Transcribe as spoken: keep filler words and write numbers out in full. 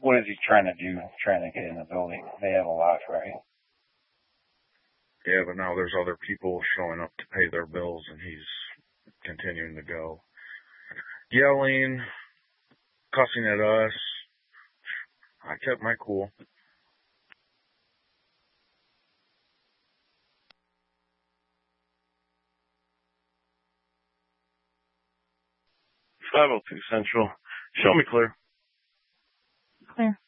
what is he trying to do? Trying to get in the building? They have a lock, right? Yeah, but now there's other people showing up to pay their bills, and he's continuing to go. Yelling, cussing at us. I kept my cool. five oh two Central. Show me clear. Clear.